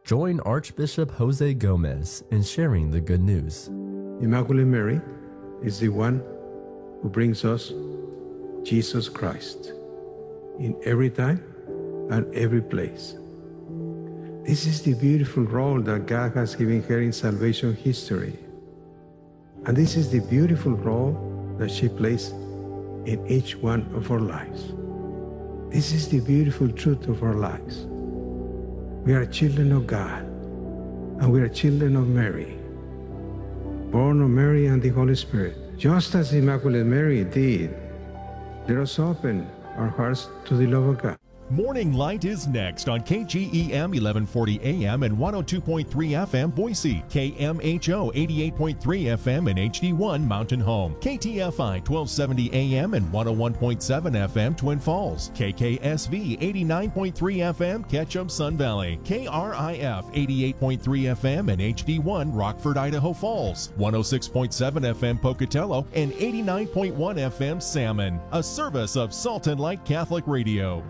Join Archbishop Jose Gomez in sharing the good news. Immaculate Mary is the one who brings us Jesus Christ in every time and every place. This is the beautiful role that God has given her in salvation history. And this is the beautiful role that she plays in each one of our lives. This is the beautiful truth of our lives. We are children of God, and we are children of Mary, born of Mary and the Holy Spirit. Just as Immaculate Mary did, let us open our hearts to the love of God. Morning Light is next on KGEM 1140 AM and 102.3 FM Boise, KMHO 88.3 FM and HD1 Mountain Home, KTFI 1270 AM and 101.7 FM Twin Falls, KKSV 89.3 FM Ketchum Sun Valley, KRIF 88.3 FM and HD1 Rockford, Idaho Falls, 106.7 FM Pocatello and 89.1 FM Salmon, a service of Salt and Light Catholic Radio.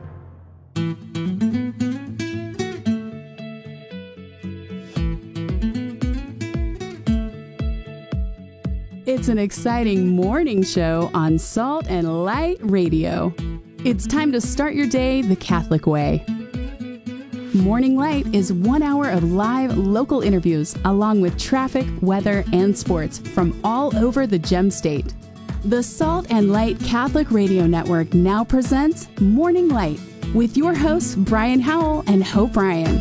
It's an exciting morning show on Salt and Light Radio. It's time to start your day the Catholic way. Morning Light is 1 hour of live local interviews along with traffic, weather, and sports from all over the Gem State. The Salt and Light Catholic Radio Network now presents Morning Light with your hosts Brian Howell and Hope Ryan.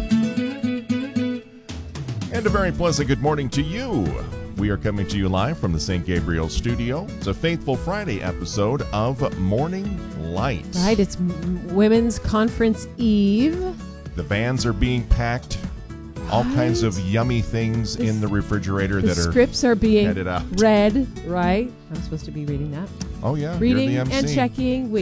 And a very pleasant good morning to you. We are coming to you live from the St. Gabriel studio. It's a Faithful Friday episode of Morning Light. Right, it's Women's Conference Eve. The vans are being packed. All kinds of yummy things in the refrigerator that are scripts are being headed out. read, right? I'm supposed to be reading that. Oh, yeah. Reading you're the and MC. checking.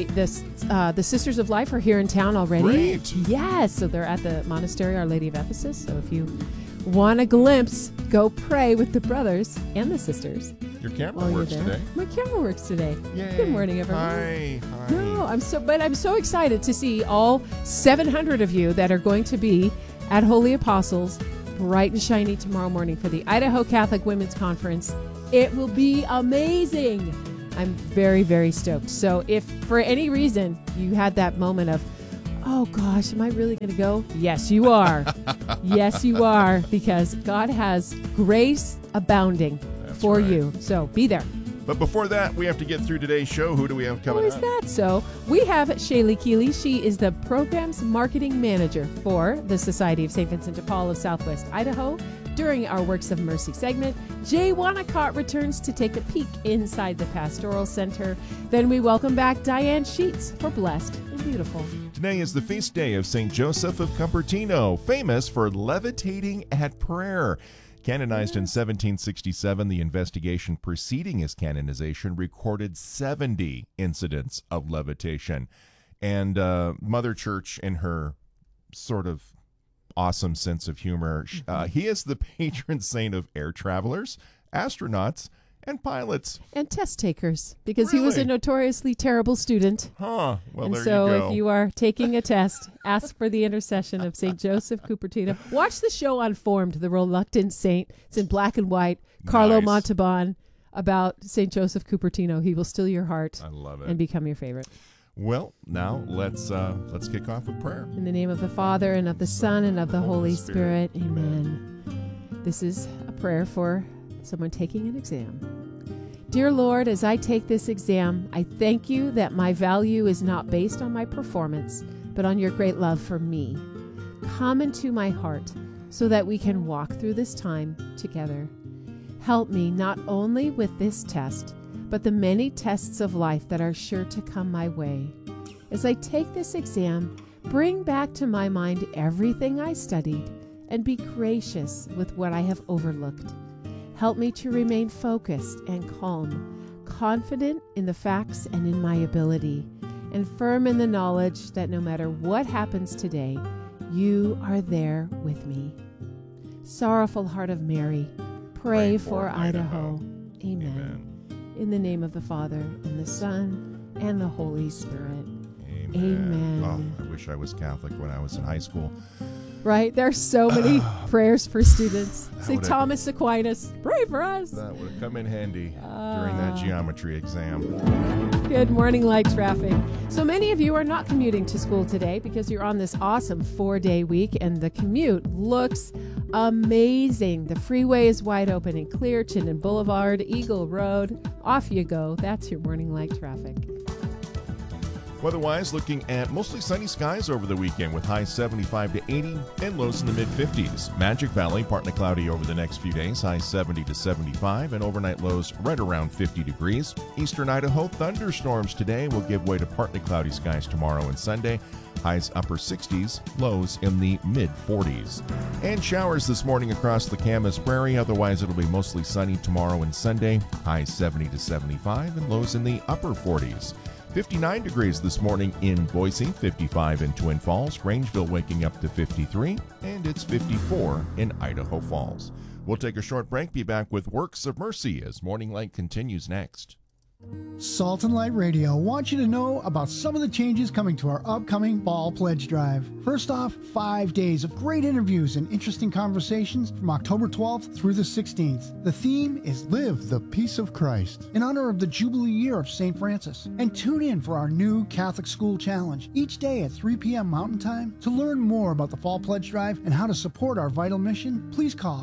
The Sisters of Life are here in town already. Great. Yes, so they're at the monastery, Our Lady of Ephesus. So if you want a glimpse, go pray with the brothers and the sisters. Your camera while works you're there. today. My camera works today. Yay. Good morning, everyone. Hi. No, I'm so excited to see all 700 of you that are going to be at Holy Apostles, bright and shiny tomorrow morning for the Idaho Catholic Women's Conference. It will be amazing. I'm very, very stoked. So if for any reason you had that moment of, oh gosh, am I really going to go? Yes, you are. Yes, you are, because God has grace abounding for you. So be there. But before that, we have to get through today's show. Who do we have coming up? Is that so? We have Shaylee Keeley. She is the Programs Marketing Manager for the Society of St. Vincent de Paul of Southwest Idaho. During our Works of Mercy segment, Jay Wanacott returns to take a peek inside the Pastoral Center. Then we welcome back Diane Sheets for Blessed and Beautiful. Today is the feast day of St. Joseph of Cupertino, famous for levitating at prayer. Canonized in 1767, the investigation preceding his canonization recorded 70 incidents of levitation. And Mother Church, in her sort of awesome sense of humor, he is the patron saint of air travelers, astronauts, and pilots. And test takers, because he was a notoriously terrible student. Well, and there so you go. if you are taking a test, ask for the intercession of St. Joseph Cupertino. Watch the show Unformed, The Reluctant Saint. It's in black and white. Carlo Montalban about St. Joseph Cupertino. He will steal your heart. I love it. And become your favorite. Well, now let's kick off with prayer. In the name of the Father, and of the Son, and of the Holy Spirit. Amen. This is a prayer for someone taking an exam. Dear Lord, as I take this exam, I thank you that my value is not based on my performance, but on your great love for me. Come into my heart so that we can walk through this time together. Help me not only with this test, but the many tests of life that are sure to come my way. As I take this exam, bring back to my mind everything I studied and be gracious with what I have overlooked. Help me to remain focused and calm, confident in the facts and in my ability, and firm in the knowledge that no matter what happens today, you are there with me. Sorrowful Heart of Mary, pray for Idaho. Amen. In the name of the Father, and the Son, and the Holy Spirit. Amen. Oh, I wish I was Catholic when I was in high school. right? There are so many prayers for students. St. would've- Thomas Aquinas, pray for us. That would have come in handy during that geometry exam. Good morning, light traffic. So many of you are not commuting to school today because you're on this awesome 4-day week, and the commute looks amazing. The freeway is wide open and clear. Chittenden Boulevard, Eagle Road. Off you go. That's your morning light traffic. Weather-wise, looking at mostly sunny skies over the weekend with highs 75 to 80 and lows in the mid-50s. Magic Valley, partly cloudy over the next few days, highs 70 to 75 and overnight lows right around 50 degrees. Eastern Idaho, thunderstorms today will give way to partly cloudy skies tomorrow and Sunday. Highs upper 60s, lows in the mid-40s. And showers this morning across the Camas Prairie. Otherwise, it'll be mostly sunny tomorrow and Sunday. Highs 70 to 75 and lows in the upper 40s. 59 degrees this morning in Boise, 55 in Twin Falls, Grangeville waking up to 53, and it's 54 in Idaho Falls. We'll take a short break, be back with Works of Mercy as Morning Light continues next. Salt and Light Radio wants you to know about some of the changes coming to our upcoming Fall Pledge Drive. First off, 5 days of great interviews and interesting conversations from October 12th through the 16th. The theme is Live the Peace of Christ in honor of the Jubilee year of St. Francis. And tune in for our new Catholic School Challenge each day at 3 p.m. Mountain Time. To learn more about the Fall Pledge Drive and how to support our vital mission, please call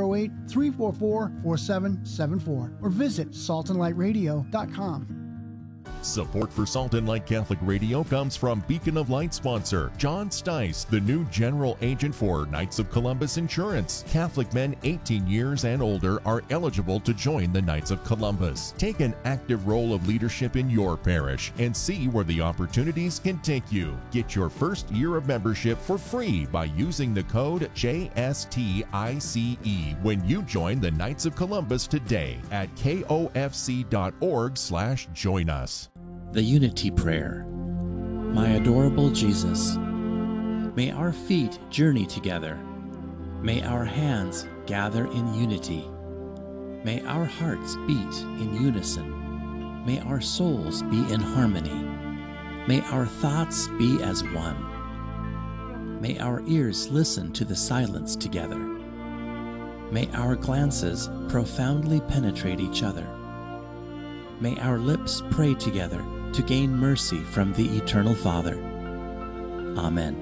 208-344-4774 or visit saltandlightradio.com. Support for Salt and Light Catholic Radio comes from Beacon of Light sponsor John Stice, the new general agent for Knights of Columbus Insurance. Catholic men 18 years and older are eligible to join the Knights of Columbus. Take an active role of leadership in your parish and see where the opportunities can take you. Get your first year of membership for free by using the code JSTICE when you join the Knights of Columbus today at kofc.org/join us. The Unity Prayer. My adorable Jesus, may our feet journey together. May our hands gather in unity. May our hearts beat in unison. May our souls be in harmony. May our thoughts be as one. May our ears listen to the silence together. May our glances profoundly penetrate each other. May our lips pray together to gain mercy from the Eternal Father. Amen.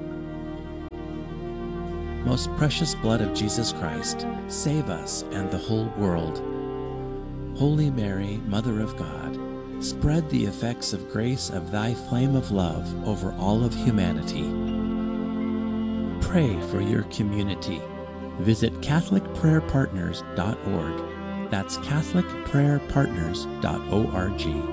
Most precious blood of Jesus Christ, save us and the whole world. Holy Mary, Mother of God, spread the effects of grace of thy flame of love over all of humanity. Pray for your community. Visit CatholicPrayerPartners.org. That's CatholicPrayerPartners.org.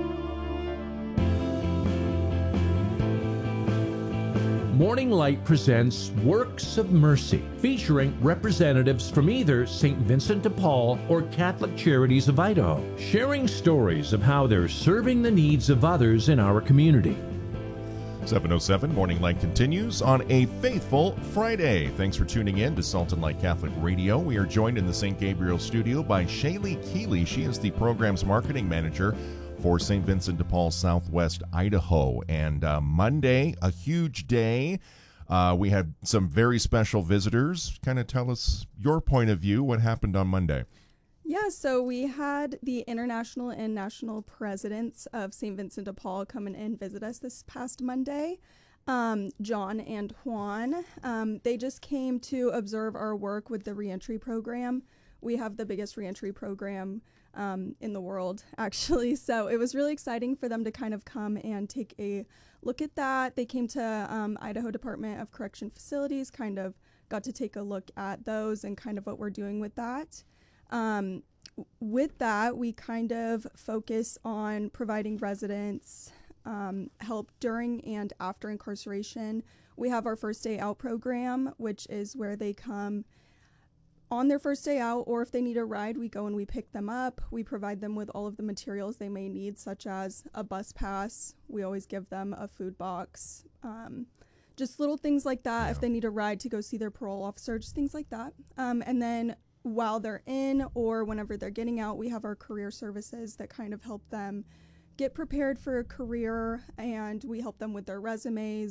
Morning Light presents Works of Mercy, featuring representatives from either St. Vincent de Paul or Catholic Charities of Idaho, sharing stories of how they're serving the needs of others in our community. 7:07 Morning Light continues on a faithful Friday. Thanks for tuning in to Salt and Light Catholic Radio. We are joined in the St. Gabriel studio by Shaylee Keeley. She is the program's marketing manager for St. Vincent de Paul Southwest Idaho. And Monday, a huge day. We had some very special visitors. Kind of tell us your point of view, what happened on Monday. Yeah, so we had the international and national presidents of St. Vincent de Paul come in and visit us this past Monday, John and Juan. They just came to observe our work with the reentry program. We have the biggest reentry program in the world, actually. So it was really exciting for them to kind of come and take a look at that. They came to Idaho Department of Correction Facilities, kind of got to take a look at those and kind of what we're doing with that. With that, we kind of focus on providing residents help during and after incarceration. We have our First Day Out program, which is where they come on their first day out, or if they need a ride, we go and we pick them up. We provide them with all of the materials they may need, such as a bus pass. We always give them a food box, just little things like that. Yeah. If they need a ride to go see their parole officer, just things like that. And then while they're in or whenever they're getting out, we have our career services that kind of help them get prepared for a career, and we help them with their resumes,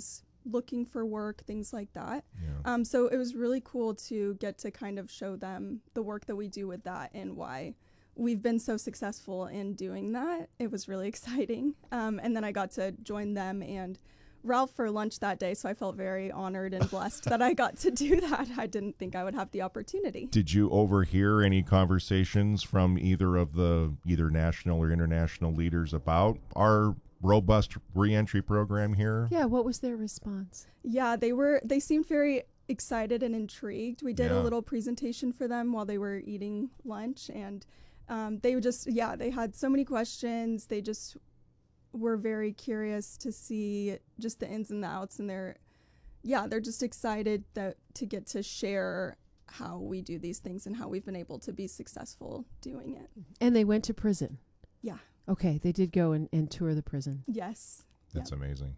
looking for work, things like that. Yeah. So it was really cool to get to kind of show them the work that we do with that and why we've been so successful in doing that. It was really exciting. And then I got to join them and Ralph for lunch that day, so I felt very honored and blessed that I got to do that. I didn't think I would have the opportunity. Did you overhear any conversations from either national or international leaders about our robust reentry program here? Yeah, what was their response? Yeah, they seemed very excited and intrigued. We did Yeah. a little presentation for them while they were eating lunch, and they had so many questions. They just were very curious to see just the ins and the outs, and they're just excited to get to share how we do these things and how we've been able to be successful doing it. And they went to prison. Yeah. Okay, they did go and tour the prison. Yes. That's amazing.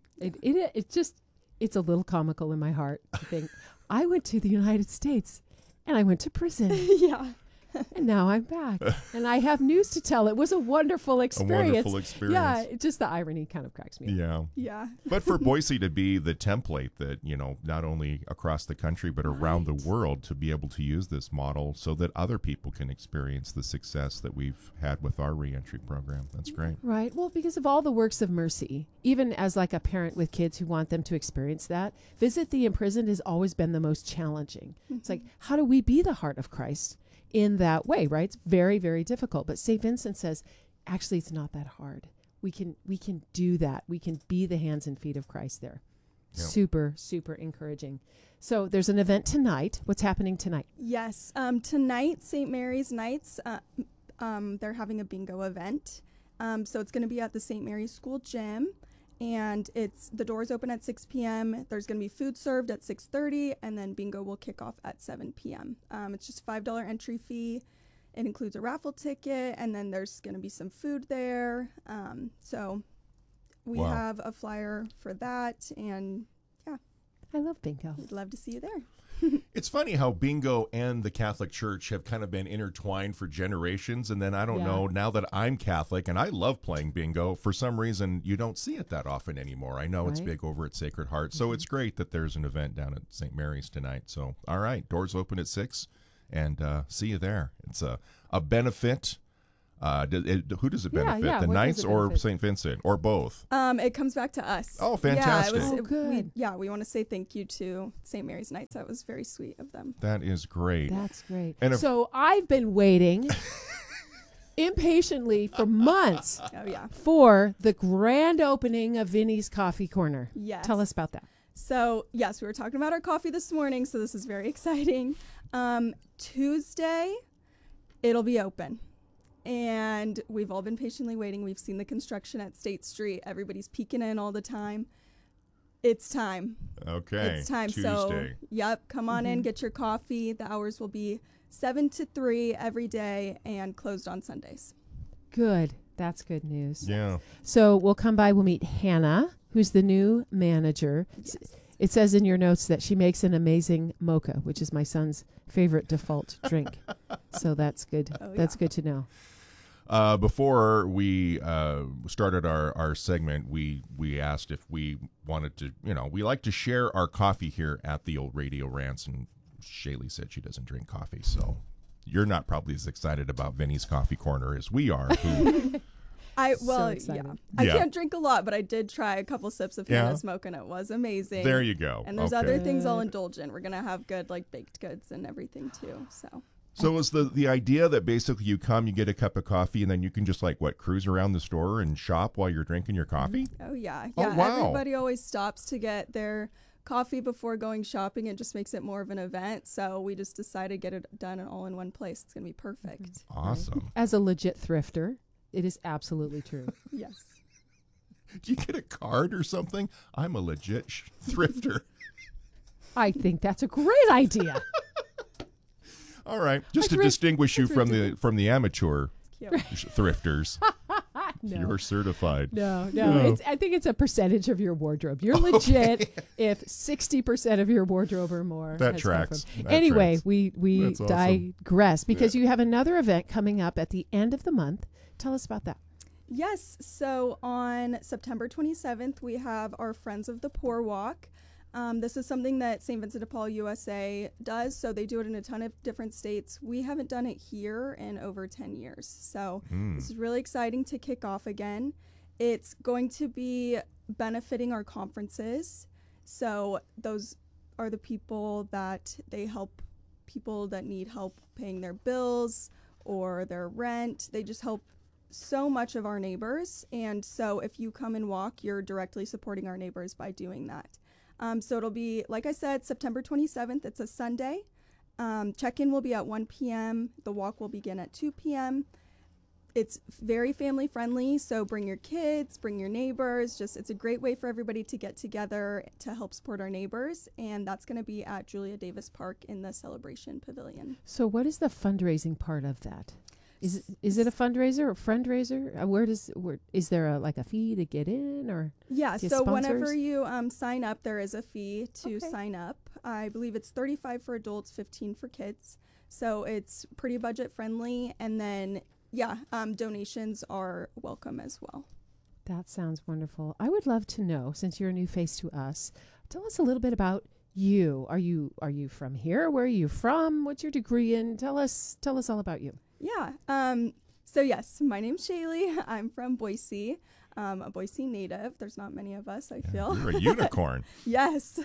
It's a little comical in my heart to think, I went to the United States and I went to prison. Yeah. And now I'm back. And I have news to tell. It was a wonderful experience. A wonderful experience. Yeah, just the irony kind of cracks me up. Yeah. Yeah. But for Boise to be the template that, not only across the country, but around the world to be able to use this model so that other people can experience the success that we've had with our reentry program. That's great. Right. Well, because of all the works of mercy, even as like a parent with kids who want them to experience that, Visit the Imprisoned has always been the most challenging. Mm-hmm. It's like, how do we be the heart of Christ in that way, right? It's very, very difficult. But St. Vincent says, actually, it's not that hard. We can do that. We can be the hands and feet of Christ there. Yep. Super, super encouraging. So there's an event tonight. What's happening tonight? Yes. Tonight, St. Mary's Nights, they're having a bingo event. So it's going to be at the St. Mary's School gym. And the doors open at 6 p.m. There's going to be food served at 6:30, and then bingo will kick off at 7 p.m. It's just $5 entry fee. It includes a raffle ticket, and then there's going to be some food there. So we have a flyer for that, and yeah. I love bingo. We'd love to see you there. It's funny how bingo and the Catholic Church have kind of been intertwined for generations. And then I don't know, now that I'm Catholic and I love playing bingo, for some reason you don't see it that often anymore. I know it's big over at Sacred Heart. So it's great that there's an event down at St. Mary's tonight. So, all right, doors open at 6 and see you there. It's a benefit. Who does it benefit? The Knights or St. Vincent or both? It comes back to us. Oh, fantastic. Yeah, good. We want to say thank you to St. Mary's Knights. That was very sweet of them. That is great. That's great. And so I've been waiting impatiently for months for the grand opening of Vinny's Coffee Corner. Yes. Tell us about that. So, yes, we were talking about our coffee this morning, so this is very exciting. Tuesday, it'll be open. And we've all been patiently waiting. We've seen the construction at State Street. Everybody's peeking in all the time. It's time. Okay. It's time. Tuesday. So, come on in, get your coffee. The hours will be 7 to 3 every day and closed on Sundays. Good. That's good news. Yeah. So we'll come by. We'll meet Hannah, who's the new manager. Yes. It says in your notes that she makes an amazing mocha, which is my son's favorite default drink. So that's good. That's good to know. Before we started our segment, we asked if we wanted to, we like to share our coffee here at the Old Radio Rants, and Shaylee said she doesn't drink coffee, so you're not probably as excited about Vinny's Coffee Corner as we are. I Yeah. can't drink a lot, but I did try a couple sips of Hannah's Smoke, and it was amazing. There you go. And there's other things I'll indulge in. We're gonna have good baked goods and everything too. So is the idea that basically you come, you get a cup of coffee, and then you can just cruise around the store and shop while you're drinking your coffee? Oh yeah. Oh, wow. Everybody always stops to get their coffee before going shopping. It just makes it more of an event. So we just decided to get it done all in one place. It's gonna be perfect. Awesome. As a legit thrifter, it is absolutely true. Yes. Do you get a card or something? I'm a legit thrifter. I think that's a great idea. All right, just to distinguish you from the amateur thrifters. No. You're certified. No. I think it's a percentage of your wardrobe. You're legit if 60% of your wardrobe or more. That tracks. Anyway, we digress because you have another event coming up at the end of the month. Tell us about that. Yes. So on September 27th, we have our Friends of the Poor Walk. This is something that St. Vincent de Paul USA does, so they do it in a ton of different states. We haven't done it here in over 10 years, so this is really exciting to kick off again. It's going to be benefiting our conferences, so those are the people that they help, people that need help paying their bills or their rent. They just help so much of our neighbors, and so if you come and walk, you're directly supporting our neighbors by doing that. So it'll be, like I said, September 27th. It's a Sunday. Check-in will be at 1 p.m. The walk will begin at 2 p.m. It's very family friendly, so bring your kids, bring your neighbors. It's a great way for everybody to get together to help support our neighbors, and that's going to be at Julia Davis Park in the Celebration Pavilion. So what is the fundraising part of that? Is it a fundraiser or fundraiser? Is there a fee to get in, or yeah? So whenever you sign up, there is a fee to sign up. I believe it's $35 for adults, $15 for kids. So it's pretty budget friendly, and then donations are welcome as well. That sounds wonderful. I would love to know, since you're a new face to us, tell us a little bit about you. Are you from here? Where are you from? What's your degree in? Tell us all about you. Yeah. So yes, my name's Shaylee. I'm from Boise. A Boise native. There's not many of us, I feel. You're a unicorn. Yes.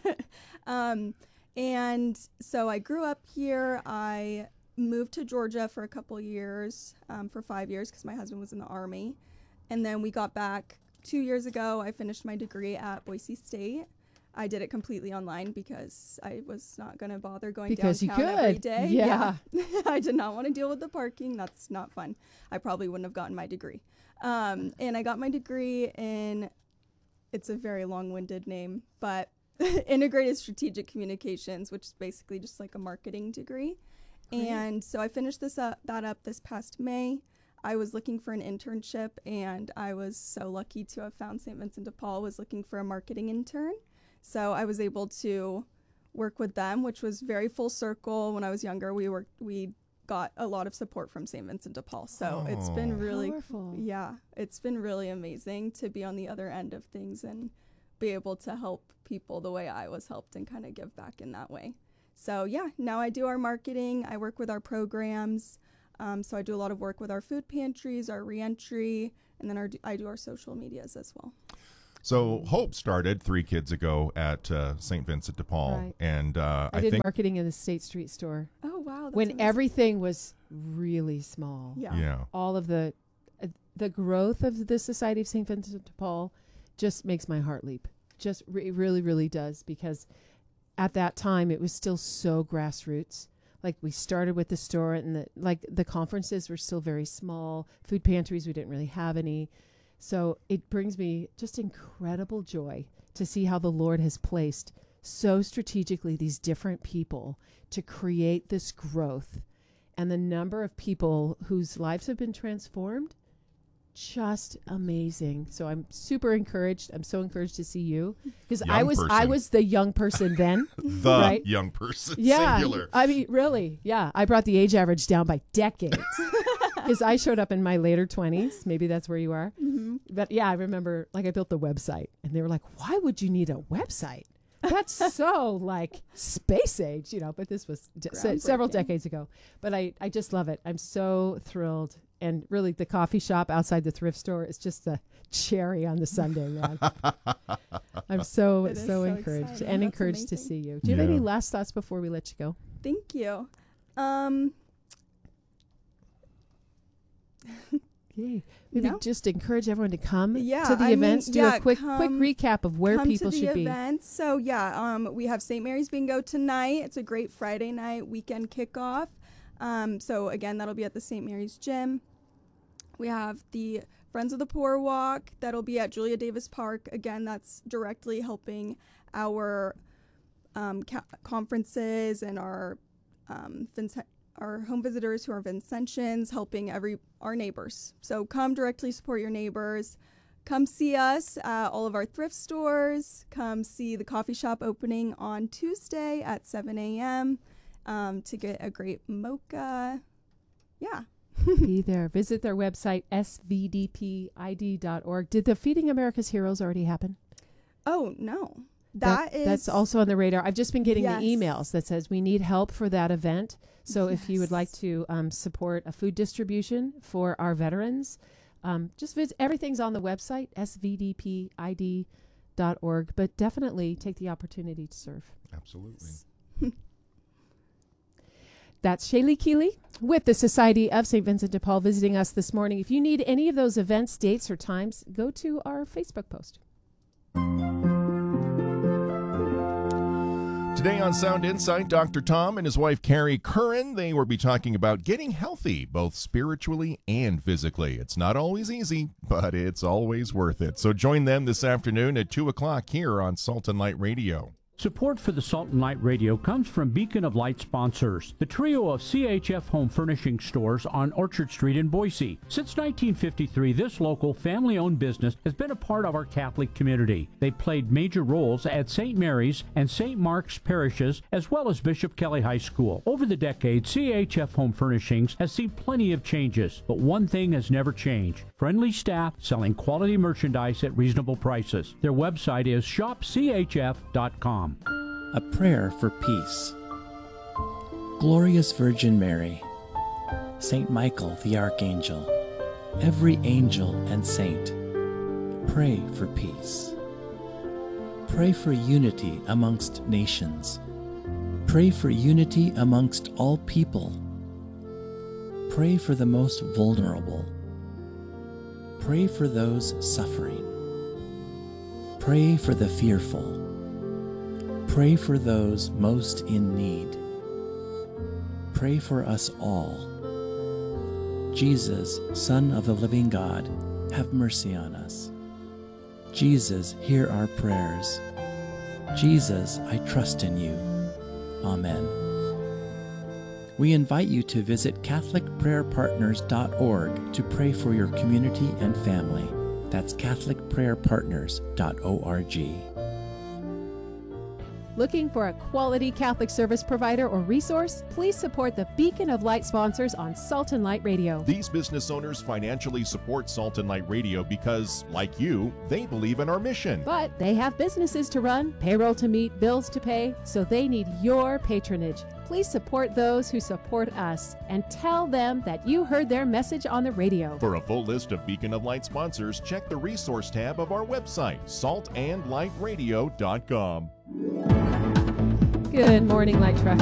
And so I grew up here. I moved to Georgia for a couple years, for 5 years, because my husband was in the Army. And then we got back 2 years ago. I finished my degree at Boise State. I did it completely online because I was not going to bother going downtown every day. Yeah. I did not want to deal with the parking. That's not fun. I probably wouldn't have gotten my degree. And I got my degree in, it's a very long-winded name, but Integrated Strategic Communications, which is basically just like a marketing degree. Great. And so I finished that up this past May. I was looking for an internship, and I was so lucky to have found St. Vincent de Paul was looking for a marketing intern. So I was able to work with them, which was very full circle. When I was younger, we got a lot of support from St. Vincent de Paul. So it's been really powerful. Yeah, it's been really amazing to be on the other end of things and be able to help people the way I was helped and kind of give back in that way. So yeah, now I do our marketing. I work with our programs. So I do a lot of work with our food pantries, our reentry, and then I do our social medias as well. So Hope started 3 kids ago at St. Vincent de Paul, right. And I did marketing in the State Street store. Oh wow! That's when amazing. Everything was really small. Yeah. All of the growth of the Society of St. Vincent de Paul just makes my heart leap. Just really, really does, because at that time it was still so grassroots. Like, we started with the store, and the conferences were still very small. Food pantries, we didn't really have any. So it brings me just incredible joy to see how the Lord has placed so strategically these different people to create this growth, and the number of people whose lives have been transformed, just amazing. So I'm super encouraged. I'm so encouraged to see you, because I was the young person then. Right? Young person, yeah, singular. I mean, really, yeah. I brought the age average down by decades. Because I showed up in my later 20s. Maybe that's where you are. Mm-hmm. But yeah, I remember, I built the website, and they were like, why would you need a website? That's so space age, But this was several decades ago. But I just love it. I'm so thrilled. And really, the coffee shop outside the thrift store is just the cherry on the sundae, man. I'm so encouraged exciting. and That's encouraged to amazing. see you. Do you have any last thoughts before we let you go? Thank you. Yay. Maybe just encourage everyone to come to the I events. mean, Do a quick recap of where people should be. Events. So we have St. Mary's Bingo tonight. It's a great Friday night weekend kickoff. So again, that'll be at the St. Mary's Gym. We have the Friends of the Poor Walk. That'll be at Julia Davis Park. Again, that's directly helping our conferences and our home visitors who are Vincentians, helping our neighbors. So come directly support your neighbors. Come see us at all of our thrift stores. Come see the coffee shop opening on Tuesday at 7 a.m. To get a great mocha. Yeah. Be there. Visit their website, svdpid.org. Did the Feeding America's Heroes already happen? Oh, no. That's also on the radar. I've just been getting Yes. the emails that says we need help for that event. So if you would like to support a food distribution for our veterans, just visit. Everything's on the website, svdpid.org. But definitely take the opportunity to serve. Absolutely. That's Shaylee Keeley with the Society of St. Vincent de Paul visiting us this morning. If you need any of those events, dates, or times, go to our Facebook post. Today on Sound Insight, Dr. Tom and his wife Carrie Curran, they will be talking about getting healthy, both spiritually and physically. It's not always easy, but it's always worth it. So join them this afternoon at 2 o'clock here on Salt and Light Radio. Support for the Salt and Light Radio comes from Beacon of Light sponsors, the trio of CHF home furnishing stores on Orchard Street in Boise. Since 1953, this local family-owned business has been a part of our Catholic community. They played major roles at St. Mary's and St. Mark's parishes, as well as Bishop Kelly High School. Over the decades, CHF Home Furnishings has seen plenty of changes, but one thing has never changed: friendly staff selling quality merchandise at reasonable prices. Their website is shopchf.com. A prayer for peace. Glorious Virgin Mary, Saint Michael the Archangel, every angel and saint, pray for peace. Pray for unity amongst nations. Pray for unity amongst all people. Pray for the most vulnerable. Pray for those suffering. Pray for the fearful. Pray for those most in need. Pray for us all. Jesus, Son of the living God, have mercy on us. Jesus, hear our prayers. Jesus, I trust in you. Amen. We invite you to visit CatholicPrayerPartners.org to pray for your community and family. That's CatholicPrayerPartners.org. Looking for a quality Catholic service provider or resource? Please support the Beacon of Light sponsors on Salt and Light Radio. These business owners financially support Salt and Light Radio because, like you, they believe in our mission. But they have businesses to run, payroll to meet, bills to pay, so they need your patronage. Please support those who support us and tell them that you heard their message on the radio. For a full list of Beacon of Light sponsors, check the resource tab of our website, saltandlightradio.com. Good morning, Light Traffic.